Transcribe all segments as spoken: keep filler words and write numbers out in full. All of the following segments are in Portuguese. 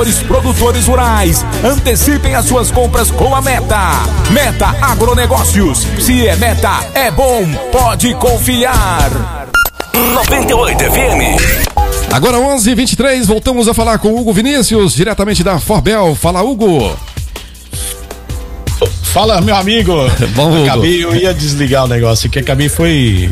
Produtores rurais, antecipem as suas compras com a Meta. Meta Agronegócios, se é Meta, é bom, pode confiar. noventa e oito F M. Agora onze e vinte e três, voltamos a falar com Hugo Vinícius, diretamente da Forbel. Fala, Hugo. Fala, meu amigo. Bom, acabei, eu ia desligar o negócio que acabei foi...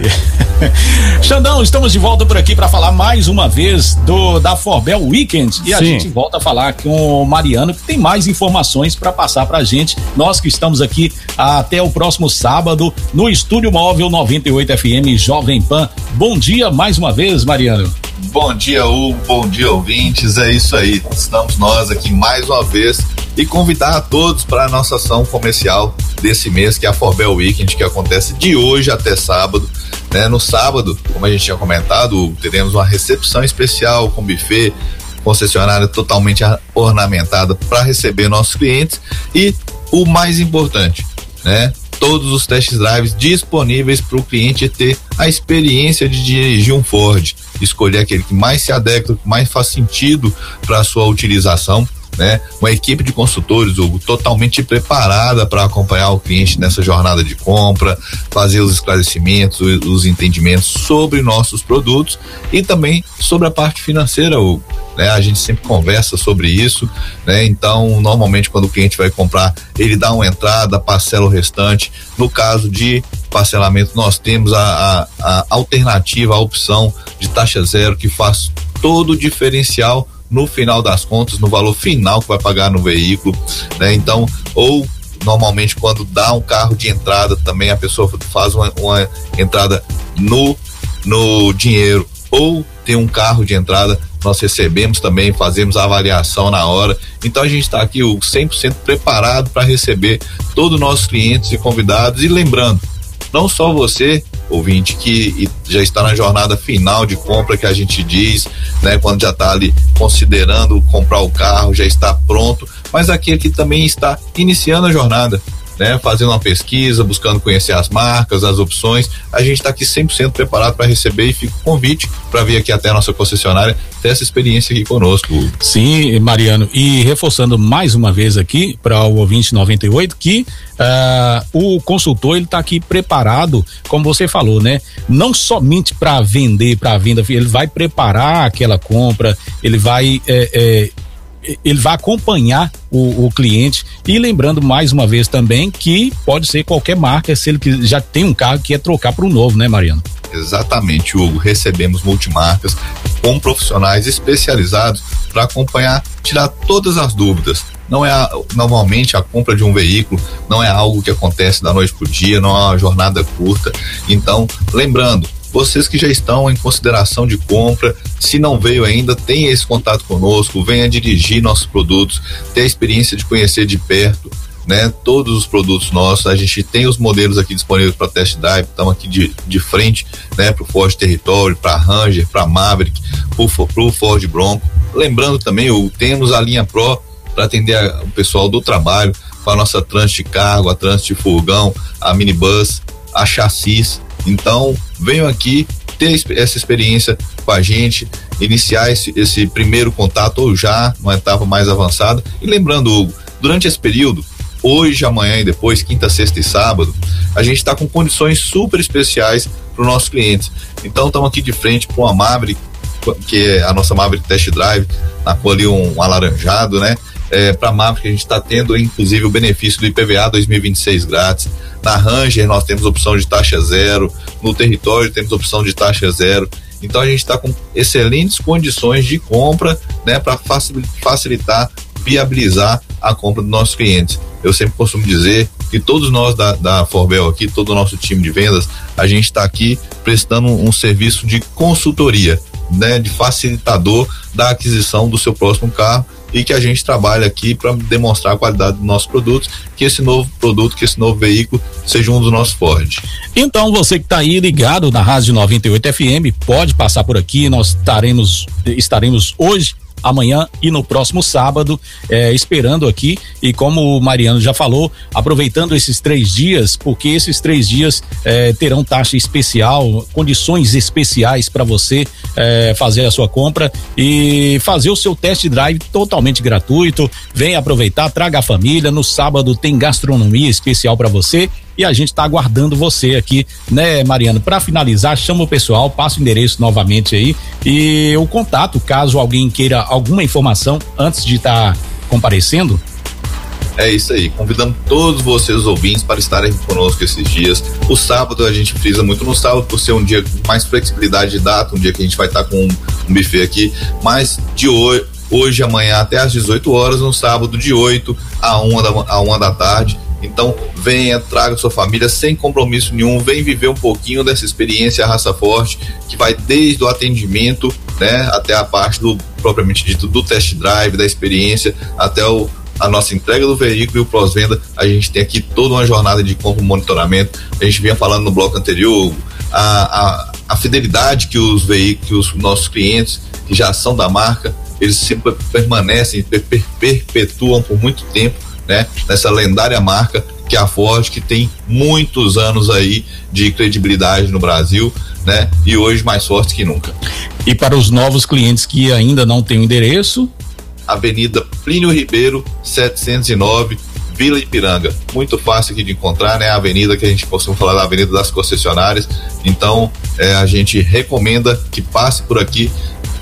Xandão, estamos de volta por aqui para falar mais uma vez do da Forbel Weekend e Sim. a gente volta a falar com o Mariano, que tem mais informações para passar pra gente. Nós que estamos aqui até o próximo sábado no Estúdio Móvel noventa e oito F M Jovem Pan. Bom dia mais uma vez, Mariano. Bom dia, Hugo, bom dia, ouvintes, é isso aí, estamos nós aqui mais uma vez e convidar a todos para a nossa ação comercial desse mês, que é a Forbel Weekend, que acontece de hoje até sábado, né? No sábado, como a gente tinha comentado, teremos uma recepção especial com buffet, concessionária totalmente ornamentada para receber nossos clientes e o mais importante, né? Todos os test drives disponíveis para o cliente ter a experiência de dirigir um Ford, escolher aquele que mais se adequa, que mais faz sentido para a sua utilização, né? Uma equipe de consultores, Hugo, totalmente preparada para acompanhar o cliente nessa jornada de compra, fazer os esclarecimentos, os, os entendimentos sobre nossos produtos e também sobre a parte financeira, Hugo. Né? A gente sempre conversa sobre isso, né? Então, normalmente quando o cliente vai comprar, ele dá uma entrada, parcela o restante. No caso de parcelamento, nós temos a, a, a alternativa, a opção de taxa zero, que faz todo o diferencial no final das contas, no valor final que vai pagar no veículo, né? Então, ou normalmente quando dá um carro de entrada também a pessoa faz uma, uma entrada no, no dinheiro, ou tem um carro de entrada, nós recebemos também, fazemos a avaliação na hora. Então a gente está aqui o cem por cento preparado para receber todos os nossos clientes e convidados. E lembrando, não só você, ouvinte, que já está na jornada final de compra, que a gente diz, né, quando já está ali considerando comprar o carro, já está pronto, mas aquele que também está iniciando a jornada, né, fazendo uma pesquisa, buscando conhecer as marcas, as opções. A gente está aqui cem por cento preparado para receber e fica o convite para vir aqui até a nossa concessionária ter essa experiência aqui conosco. Sim, Mariano, e reforçando mais uma vez aqui para o ouvinte noventa e oito que uh, o consultor ele está aqui preparado, como você falou, né? Não somente para vender, para venda, ele vai preparar aquela compra, ele vai é, é, ele vai acompanhar o, o cliente. E lembrando mais uma vez também que pode ser qualquer marca, se ele já tem um carro que quer trocar para um novo, né, Mariano? Exatamente, Hugo. Recebemos multimarcas com profissionais especializados para acompanhar, tirar todas as dúvidas. Não é a, normalmente a compra de um veículo não é algo que acontece da noite pro dia, não é uma jornada curta. Então, lembrando, vocês que já estão em consideração de compra, se não veio ainda, tenha esse contato conosco, venha dirigir nossos produtos, ter a experiência de conhecer de perto, né, todos os produtos nossos. A gente tem os modelos aqui disponíveis para test drive, estamos aqui de, de frente, né, para o Ford Territory, para Ranger, para Maverick, para o Ford Bronco. Lembrando também, o, temos a linha Pro para atender a, o pessoal do trabalho, com a nossa Transit Cargo, a Transit Furgão, a Minibus, a Chassis. Então, venham aqui ter essa experiência com a gente, iniciar esse, esse primeiro contato ou já uma etapa mais avançada. E lembrando, Hugo, durante esse período, hoje, amanhã e depois, quinta, sexta e sábado, a gente está com condições super especiais para os nossos clientes. Então, estamos aqui de frente para uma Maverick, que é a nossa Maverick Test Drive, na cor ali um, um alaranjado, né? É, para a Maverick a gente está tendo inclusive o benefício do I P V A dois mil e vinte e seis grátis. Na Ranger nós temos opção de taxa zero, no Território temos opção de taxa zero. Então a gente está com excelentes condições de compra, né, para facilitar, viabilizar a compra dos nossos clientes. Eu sempre costumo dizer que todos nós da, da Forbel aqui, todo o nosso time de vendas, a gente está aqui prestando um, um serviço de consultoria, né, de facilitador da aquisição do seu próximo carro, e que a gente trabalha aqui para demonstrar a qualidade dos nossos produtos, que esse novo produto, que esse novo veículo seja um dos nossos Ford. Então você que está aí ligado na Rádio noventa e oito F M, pode passar por aqui, nós estaremos, estaremos hoje amanhã e no próximo sábado, é, esperando aqui, e como o Mariano já falou, aproveitando esses três dias, porque esses três dias é, terão taxa especial, condições especiais para você é, fazer a sua compra e fazer o seu test drive totalmente gratuito. Vem aproveitar, traga a família. No sábado tem gastronomia especial para você e a gente está aguardando você aqui, né, Mariano? Para finalizar, chama o pessoal, passa o endereço novamente aí e o contato, caso alguém queira alguma informação antes de estar tá comparecendo. É isso aí, convidamos todos vocês ouvintes para estarem conosco esses dias. O sábado a gente frisa muito no sábado por ser um dia com mais flexibilidade de data, um dia que a gente vai estar com um, um buffet aqui, mas de hoje, hoje amanhã até às dezoito horas, no sábado de oito a uma da, a uma da tarde. Então venha, traga sua família sem compromisso nenhum, vem viver um pouquinho dessa experiência Raça Forte, que vai desde o atendimento, né, até a parte do, propriamente dito, do test drive, da experiência, até o a nossa entrega do veículo e o pós-venda. A gente tem aqui toda uma jornada de compra e monitoramento. A gente vinha falando no bloco anterior, a, a, a fidelidade que os veículos, os nossos clientes que já são da marca, eles sempre permanecem, per, per, perpetuam por muito tempo, né, nessa lendária marca que é a Ford, que tem muitos anos aí de credibilidade no Brasil, né, e hoje mais forte que nunca. E para os novos clientes que ainda não têm o endereço, Avenida Plínio Ribeiro, setecentos e nove, Vila Ipiranga. Muito fácil aqui de encontrar, né? A avenida que a gente costuma falar da Avenida das Concessionárias. Então, é, a gente recomenda que passe por aqui.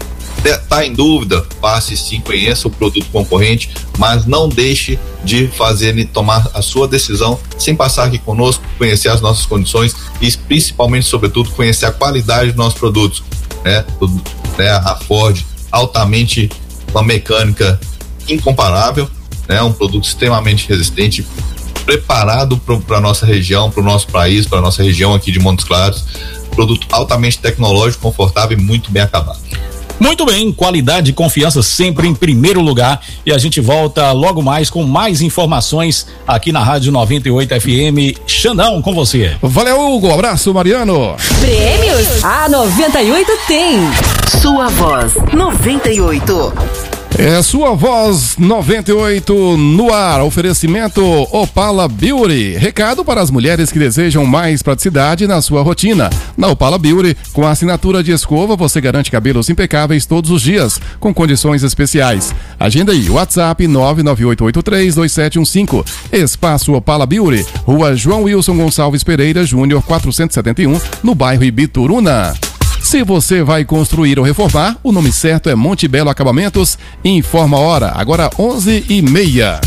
Tá em dúvida? Passe sim, conheça o produto concorrente, mas não deixe de fazer e tomar a sua decisão sem passar aqui conosco, conhecer as nossas condições e principalmente, sobretudo, conhecer a qualidade dos nossos produtos, né? Tudo, né? A Ford, altamente, uma mecânica incomparável, né? Um produto extremamente resistente, preparado para nossa região, para o nosso país, para nossa região aqui de Montes Claros. Produto altamente tecnológico, confortável e muito bem acabado. Muito bem, qualidade e confiança sempre em primeiro lugar, e a gente volta logo mais com mais informações aqui na Rádio noventa e oito F M. Xandão, com você. Valeu, Hugo, abraço, Mariano. Prêmios a noventa e oito tem. Sua voz noventa e oito. É Sua Voz noventa e oito no ar. Oferecimento Opala Beauty. Recado para as mulheres que desejam mais praticidade na sua rotina. Na Opala Beauty, com a assinatura de escova, você garante cabelos impecáveis todos os dias, com condições especiais. Agenda aí, WhatsApp nove nove oito oito três dois sete um cinco. Espaço Opala Beauty, Rua João Wilson Gonçalves Pereira Júnior, quatrocentos e setenta e um, no bairro Ibituruna. Se você vai construir ou reformar, o nome certo é Monte Belo Acabamentos. Informa a hora, agora onze e meia.